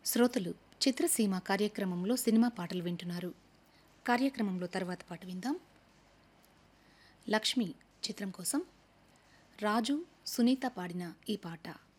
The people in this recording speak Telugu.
శ్రోతలు చిత్రసీమ కార్యక్రమంలో సినిమా పాటలు వింటున్నారు. కార్యక్రమంలో తర్వాత పాట విందాం. లక్ష్మి చిత్రం కోసం రాజు, సునీత పాడిన ఈ పాట.